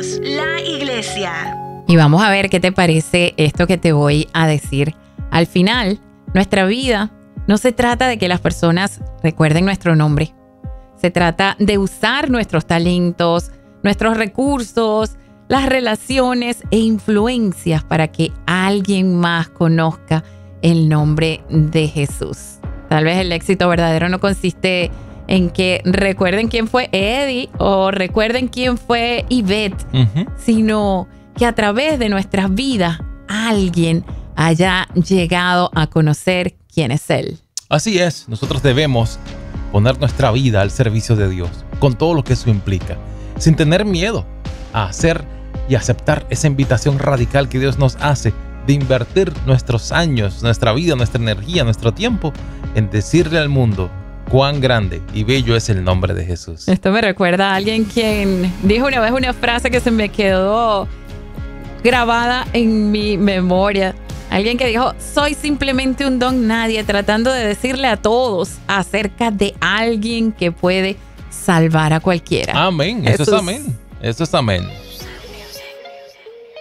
Somos la Iglesia. Y vamos a ver qué te parece esto que te voy a decir. Al final, nuestra vida no se trata de que las personas recuerden nuestro nombre. Se trata de usar nuestros talentos, nuestros recursos, las relaciones e influencias para que alguien más conozca el nombre de Jesús. Tal vez el éxito verdadero no consiste en que recuerden quién fue Eddie o recuerden quién fue Ivette, sino que a través de nuestras vidas alguien haya llegado a conocer quién es Él. Así es, nosotros debemos poner nuestra vida al servicio de Dios, con todo lo que eso implica, sin tener miedo a hacer y aceptar esa invitación radical que Dios nos hace de invertir nuestros años, nuestra vida, nuestra energía, nuestro tiempo en decirle al mundo cuán grande y bello es el nombre de Jesús. Esto me recuerda a alguien quien dijo una vez una frase que se me quedó grabada en mi memoria. Alguien que dijo: soy simplemente un don nadie, tratando de decirle a todos acerca de alguien que puede salvar a cualquiera. Amén. Eso es amén. Eso es amén.